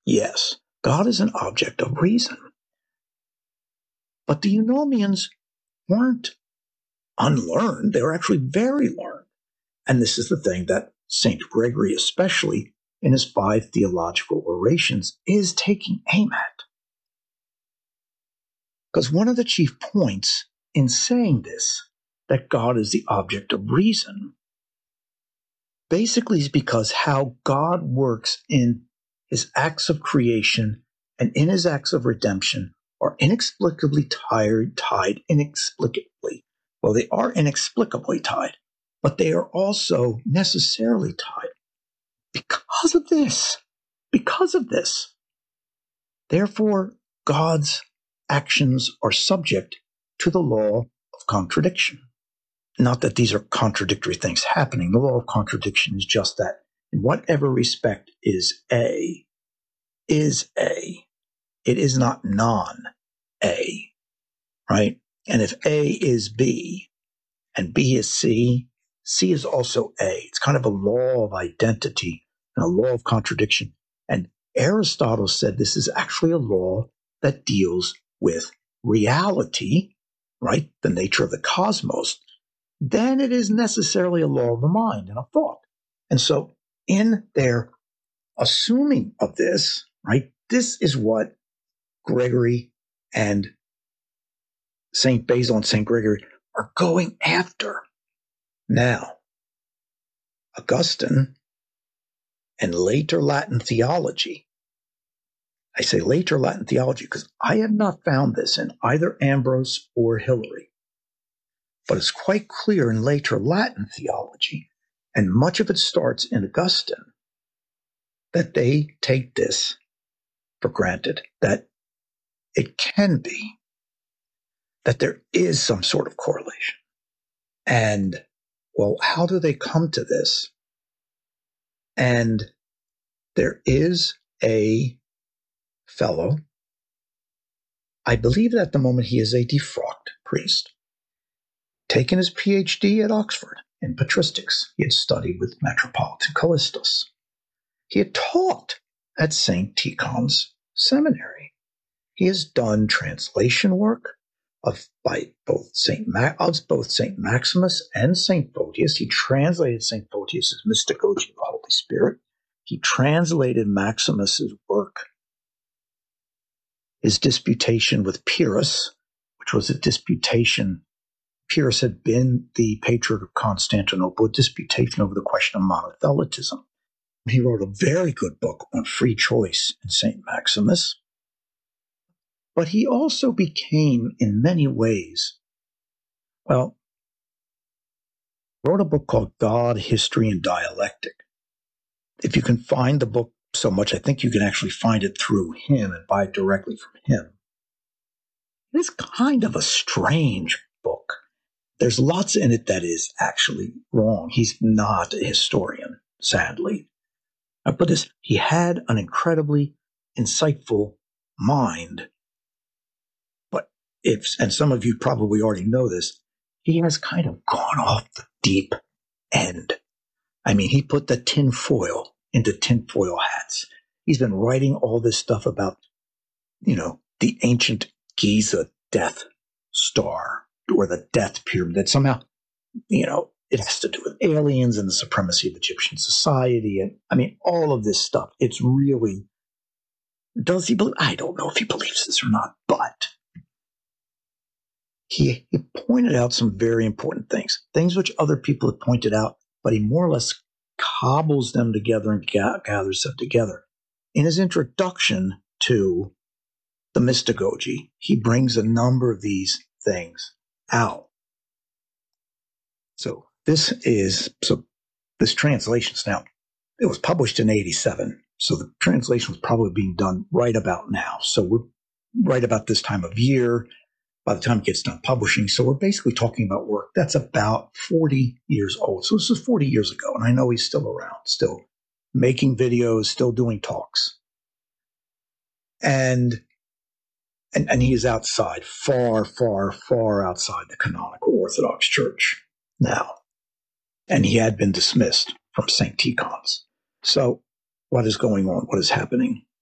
Yes, God is an object of reason. But the Eunomians weren't unlearned. They were actually very learned. And this is the thing that St. Gregory, especially in his 5 theological orations, is taking aim at. Because one of the chief points in saying this, that God is the object of reason, basically is because how God works in his acts of creation and in his acts of redemption are inexplicably tied inexplicably. Well, they are inexplicably tied, but they are also necessarily tied because of this. Because of this. Therefore, God's actions are subject to the law of contradiction. Not that these are contradictory things happening. The law of contradiction is just that in whatever respect is A, is A. It is not non-A, right? And if A is B and B is C, C is also A. It's kind of a law of identity and a law of contradiction. And Aristotle said this is actually a law that deals with reality, right? The nature of the cosmos. Then it is necessarily a law of the mind and of thought. And so in their assuming of this, right, this is what Gregory and St. Basil and St. Gregory are going after. Now, Augustine and later Latin theology, I say later Latin theology because I have not found this in either Ambrose or Hilary, but it's quite clear in later Latin theology, and much of it starts in Augustine, that they take this for granted, that it can be, that there is some sort of correlation. And, well, how do they come to this? And there is a fellow, I believe that at the moment he is a defrocked priest, taken his PhD at Oxford in patristics. He had studied with Metropolitan Callistus. He had taught at St. Tikhon's Seminary. He has done translation work by both St. Maximus and St. Photius. He translated St. Photius' Mystagogy of the Holy Spirit. He translated Maximus's work, his disputation with Pyrrhus, which was a disputation. Pyrrhus had been the Patriarch of Constantinople, a disputation over the question of monothelitism. He wrote a very good book on free choice in St. Maximus. But he also became, in many ways, well, wrote a book called God, History, and Dialectic. If you can find the book so much, I think you can actually find it through him and buy it directly from him. It's kind of a strange book. There's lots in it that is actually wrong. He's not a historian, sadly. But he had an incredibly insightful mind. And some of you probably already know this, he has kind of gone off the deep end. I mean, he put the tinfoil into tinfoil hats. He's been writing all this stuff about, the ancient Giza death star or the death pyramid that somehow, it has to do with aliens and the supremacy of Egyptian society. And I mean, all of this stuff. It's really, does he believe? I don't know if he believes this or not, but he pointed out some very important things which other people have pointed out, but he more or less cobbles them together and gathers them together. In his introduction to the Mystagogy, he brings a number of these things out. So this translation's now, it was published in 87, so the translation was probably being done right about now. So we're right about this time of year, by the time it gets done publishing. So we're basically talking about work that's about 40 years old. So this is 40 years ago, and I know he's still around, still making videos, still doing talks. And he is outside, far, far, far outside the canonical Orthodox Church now. And he had been dismissed from St. Tikhon's. So what is going on? What is happening?